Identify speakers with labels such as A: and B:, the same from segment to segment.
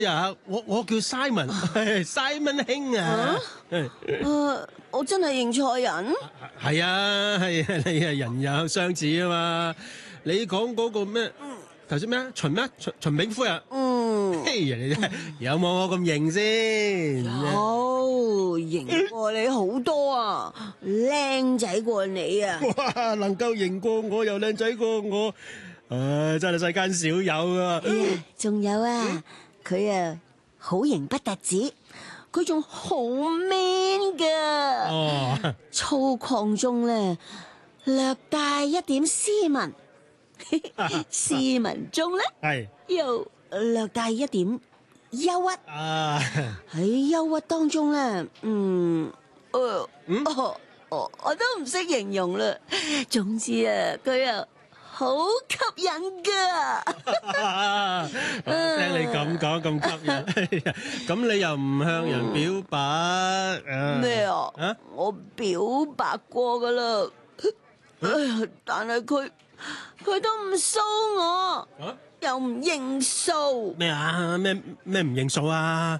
A: 呀，我叫 Simon，Simon 兄啊。
B: 我真係認錯人。
A: 係啊，係啊，你係人有相似啊嘛。你講嗰個咩？頭先咩啊？秦炳輝啊？嘿呀，你真係有冇我咁型先？
B: 型過你好多啊，靚仔過你啊！
A: 哇，能夠型過我又靚仔過我，真係世間少有啊！
B: 仲有啊，佢啊好型不特止，佢仲好 man 噶，粗獷中咧略帶一點斯文，斯文中咧
A: 係
B: 又略帶一點憂鬱。喺憂鬱當中咧，我都唔識形容啦。總之啊，佢啊好吸引噶。
A: 聽你咁講咁吸引，咁你又唔向人表白？
B: 咩啊？我表白過噶啦，但係佢都唔騷我，又唔認數。
A: 咩啊？咩唔認數啊？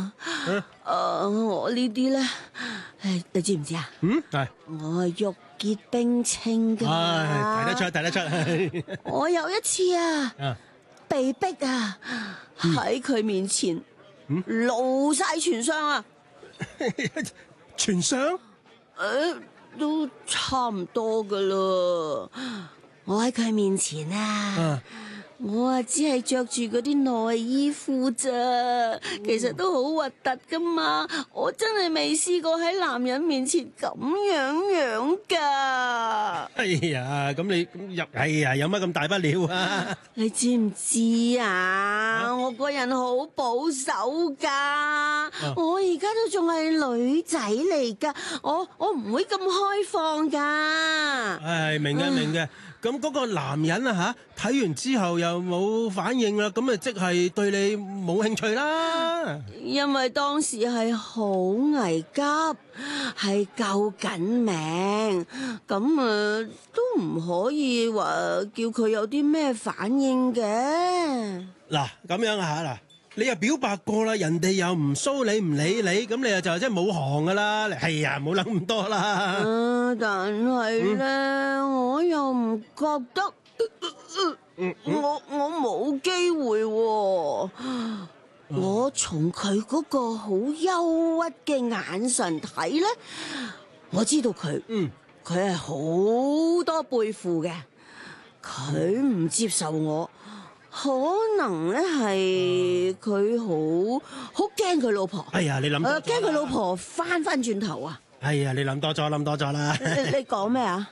B: 我呢啲咧，你知唔知啊？
A: 係。
B: 我係玉潔冰清噶。
A: 睇得出。
B: 我有一次啊，被逼啊喺佢面前露晒全相啊。
A: 全相？
B: 都差唔多噶啦。我喺佢面前啊，我只係着住嗰啲內衣褲咋，其實都好核突噶嘛。我真係未試過喺男人面前咁樣噶。
A: 哎呀，咁你有乜咁大不了啊？
B: 你知唔知啊？我個人好保守噶，我而家都仲係女仔嚟噶，我唔會咁開放噶。
A: 明嘅。咁嗰個男人啊睇完之後又冇反應啦，咁即係對你冇興趣啦。
B: 因為當時係好危急，係救緊命，咁都唔可以話叫佢有啲咩反應嘅。
A: 嗱，咁樣嗱，你又表白過啦，人哋又唔騷你唔理你，咁你就真係冇行噶啦。係啊，冇諗咁多啦。
B: 但係咧，我又唔覺得，我冇機會喎。我從佢嗰個好憂鬱嘅眼神睇咧，我知道佢係好多背負嘅，佢唔接受我。可能咧係佢好驚佢老婆。
A: 哎呀，你諗多咗，
B: 驚佢老婆翻轉頭啊！
A: 哎呀，你諗多咗啦。
B: 你講咩啊？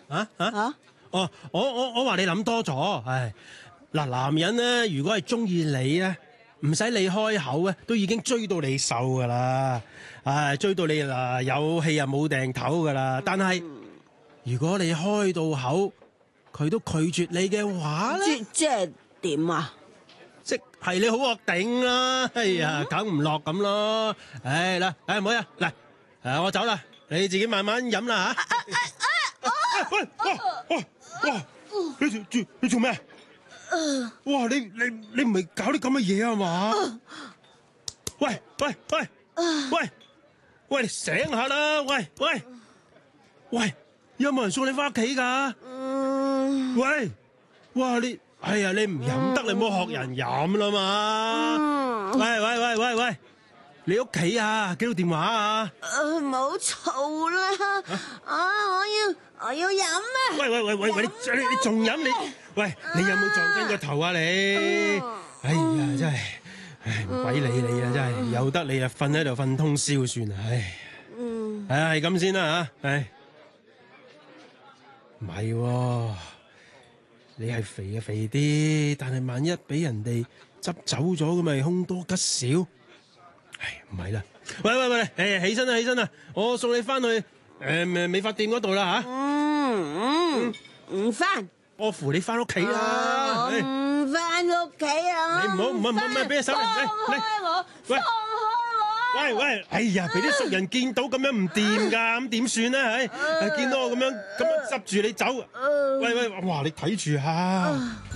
A: 我話你諗多咗。嗱，男人咧，如果係中意你咧，唔使你開口咧，都已經追到你手噶啦。追到你嗱有氣又冇定頭噶啦。但係如果你開到口，佢都拒絕你嘅話咧，
B: 即係點啊？
A: 即係你好惡頂啦！哎呀，梗唔落咁咯。嗱，唔好啊，嚟，我走啦，你自己慢慢飲啦吓。哇！你做咩？哇！你唔係搞啲咁嘅嘢啊嘛？喂！你醒下啦！喂！有冇人送你翻屋企噶？喂！哇！你唔飲得，你唔好學人飲啦嘛！喂！你屋企啊？幾號電話啊？
B: 唔好嘈啦！我要飲啊！
A: 喂！你仲飲你？喂！你有冇撞親個頭啊你？哎呀，真係，唔鬼理你啊！真係，由得你啊，瞓喺度瞓通宵算啦！係咁先啦吓，唔係喎。你係肥啊肥啲，但係萬一俾人哋執走咗咁咪凶多吉少。唔係啦，喂，起身啦，我送你翻去美髮店嗰度啦吓。
B: 唔翻，
A: 我扶你翻屋企啦。
B: 唔翻屋企啊！
A: 你唔好俾隻手嚟，
B: 放開我！
A: 喂，哎呀，俾啲熟人見到咁樣唔掂噶，咁點算咧？見到我咁樣執住你走，喂，哇，你睇住下。